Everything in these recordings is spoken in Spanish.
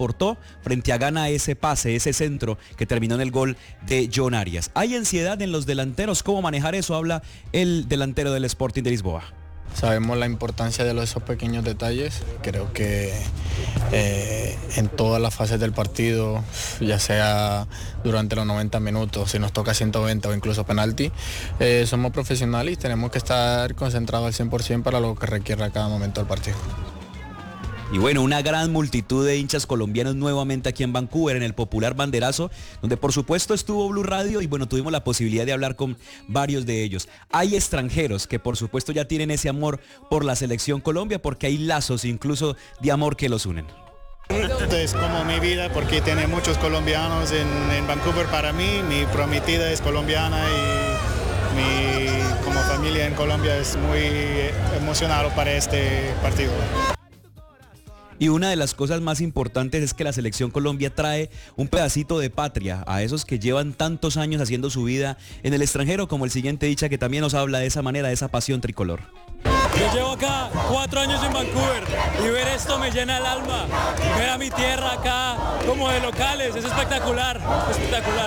aportó frente a Ghana ese pase, ese centro que terminó en el gol de John Arias. Hay ansiedad en los delanteros, ¿cómo manejar eso? Habla el delantero del Sporting de Lisboa. Sabemos la importancia de esos pequeños detalles. Creo que en todas las fases del partido, ya sea durante los 90 minutos, si nos toca 120 o incluso penalti, somos profesionales y tenemos que estar concentrados al 100% para lo que requiera cada momento del partido. Y bueno, una gran multitud de hinchas colombianos nuevamente aquí en Vancouver, en el popular banderazo, donde por supuesto estuvo Blue Radio y bueno, tuvimos la posibilidad de hablar con varios de ellos. Hay extranjeros que por supuesto ya tienen ese amor por la selección Colombia, porque hay lazos incluso de amor que los unen. Es como mi vida porque tiene muchos colombianos en Vancouver para mí. Mi prometida es colombiana y mi como familia en Colombia es muy emocionado para este partido. Y una de las cosas más importantes es que la selección Colombia trae un pedacito de patria a esos que llevan tantos años haciendo su vida en el extranjero, como el siguiente dicha que también nos habla de esa manera, de esa pasión tricolor. Yo llevo acá 4 años en Vancouver y ver esto me llena el alma. Ver a mi tierra acá como de locales, es espectacular, espectacular.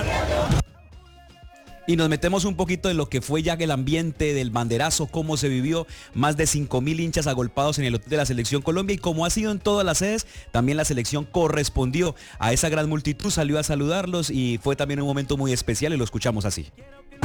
Y nos metemos un poquito en lo que fue ya el ambiente del banderazo, cómo se vivió, más de 5.000 hinchas agolpados en el hotel de la selección Colombia y como ha sido en todas las sedes, también la selección correspondió a esa gran multitud, salió a saludarlos y fue también un momento muy especial y lo escuchamos así.